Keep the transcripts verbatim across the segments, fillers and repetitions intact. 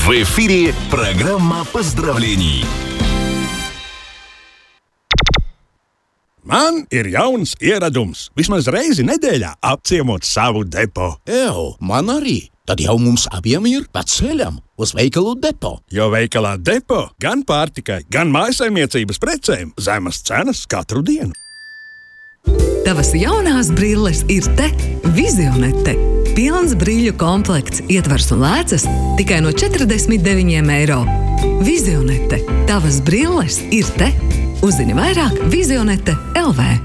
В эфире программа поздравлений. Man ir jauns ieradums. Vismaz reizi nedēļā apciemot savu depo. Ew, man arī. Tad jau mums abiem ir pa ceļam uz veikalu depo. Jo veikalā depo gan pārtikai, gan mājasaimniecības precēm zemas cenas katru dienu. Tavas jaunās brilles ir te, Vizionete. Pilns brīļu komplekts, ietvers un lēcas tikai no četrdesmit deviņiem eiro. Vizionete. Tavas brilles ir te. Uzzini vairāk Vizionete точка эл ви.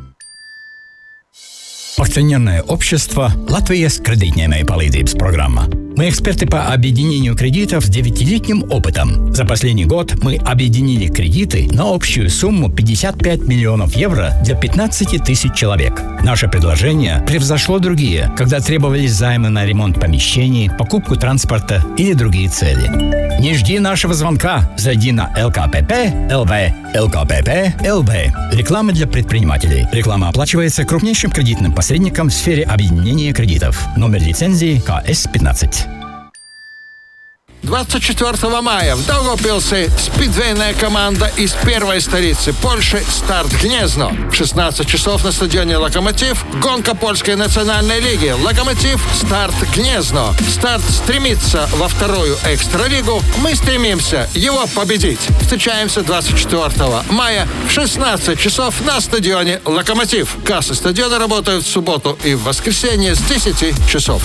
Акционерное общество «Латвия с кредитной palīdzības программа». Мы эксперты по объединению кредитов с девятилетним опытом. За последний год мы объединили кредиты на общую сумму пятьдесят пять миллионов евро для пятнадцати тысяч человек. Наше предложение превзошло другие, когда требовались займы на ремонт помещений, покупку транспорта или другие цели. Не жди нашего звонка. Зайди на эл ка пэ пэ точка эл ви. эл ка пэ пэ точка эл ви. Реклама для предпринимателей. Реклама оплачивается крупнейшим кредитным посредником в сфере объединения кредитов. Номер лицензии ка эс пятнадцать. двадцать четвёртого мая в Даугавпилсе спидвейная команда из первой столицы Польши «Старт Гнездно». В шестнадцать часов на стадионе «Локомотив» гонка польской национальной лиги «Локомотив. Старт Гнездно». «Старт» стремится во вторую экстралигу. Мы стремимся его победить. Встречаемся двадцать четвёртого мая в шестнадцать часов на стадионе «Локомотив». Кассы стадиона работают в субботу и в воскресенье с десяти часов.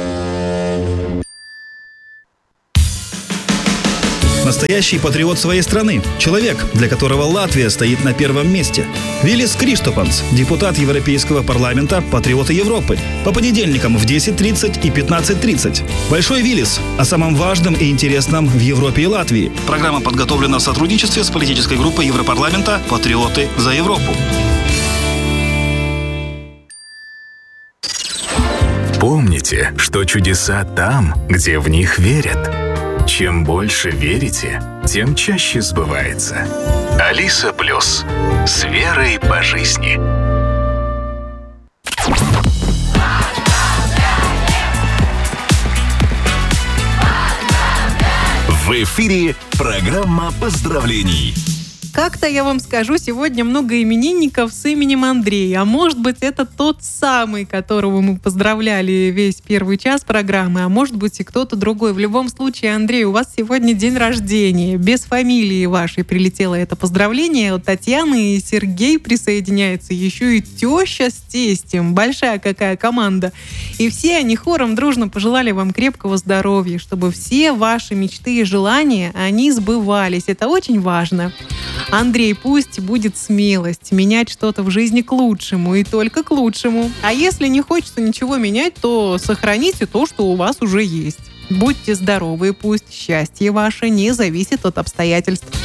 Настоящий патриот своей страны. Человек, для которого Латвия стоит на первом месте. Вилис Криштопанс, депутат Европейского парламента, патриоты Европы. По понедельникам в десять тридцать и пятнадцать тридцать. Большой Вилис о самом важном и интересном в Европе и Латвии. Программа подготовлена в сотрудничестве с политической группой Европарламента «Патриоты за Европу». Помните, что чудеса там, где в них верят. Чем больше верите, тем чаще сбывается. Алиса Плюс. С верой по жизни. В эфире программа поздравлений. Как-то, я вам скажу, сегодня много именинников с именем Андрей. А может быть, это тот самый, которого мы поздравляли весь первый час программы, а может быть и кто-то другой. В любом случае, Андрей, у вас сегодня день рождения. Без фамилии вашей прилетело это поздравление. От Татьяны и Сергей присоединяется. Еще и теща с тестем. Большая какая команда. И все они хором дружно пожелали вам крепкого здоровья, чтобы все ваши мечты и желания, они сбывались. Это очень важно. Андрей, пусть будет смелость менять что-то в жизни к лучшему и только к лучшему. А если не хочется ничего менять, то сохраните то, что у вас уже есть. Будьте здоровы, пусть счастье ваше не зависит от обстоятельств.